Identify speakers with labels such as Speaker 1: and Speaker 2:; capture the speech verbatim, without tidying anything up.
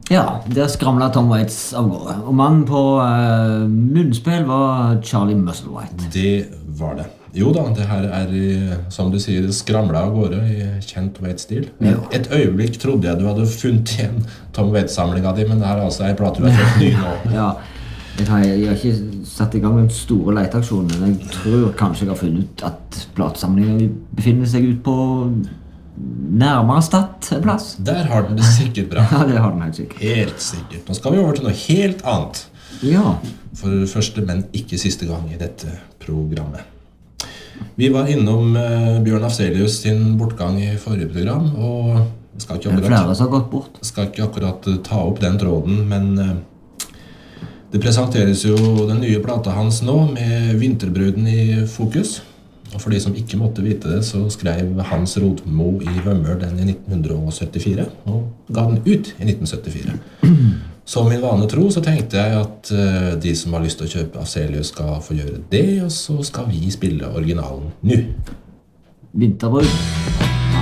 Speaker 1: Ja, der skramlet Tom Waits av gårde. Og mannen på uh, munnspill var Charlie Musselwhite.
Speaker 2: Det var det. Jo da, det her er, som du sier, skramlet av gårde i kjent Waits-stil.
Speaker 1: Ja.
Speaker 2: Et øyeblikk trodde jeg du hadde funnet igjen Tom Waits-samlingen din, men det her er altså en plate du har fått ny nå.
Speaker 1: Ja, jeg har, jeg har ikke satt i gang den store leteaksjonen, men jeg tror kanskje jeg har funnet ut at platesamlingen befinner seg ut på nærmere Stad-plass.
Speaker 2: Der har den det sikkert bra.
Speaker 1: Ja, det har den helt sikkert.
Speaker 2: Helt sikkert. Nå skal vi over til noe helt annet.
Speaker 1: Ja.
Speaker 2: For første, men ikke siste gang i dette programmet. Vi var innom uh, Bjørn Afzelius sin bortgang i forrige program, og skal ikke
Speaker 1: Det er
Speaker 2: akkurat,
Speaker 1: flere som har gått bort.
Speaker 2: skal ikke akkurat uh, ta opp den tråden, men uh, det presenteres jo den nye plata hans nå med Vinterbruden i fokus. Og for de som ikke måtte vite det, så skrev Hans Rodmo i Vømmøl den i nitten syttifire, og ga den ut i nitten syttifire. Som min vane tro, så tenkte jeg at uh, de som har lyst til å kjøpe Afzelius skal få gjøre det, og så skal vi spille originalen nå.
Speaker 1: Vinterbrud.